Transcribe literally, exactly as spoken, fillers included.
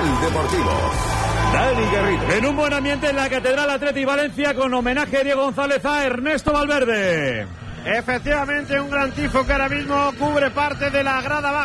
Nivel Deportivo. Dani Garrido. En un buen ambiente en la Catedral Athletic Valencia con homenaje a Diego González a Ernesto Valverde. Efectivamente, un gran tifo que ahora mismo cubre parte de la grada baja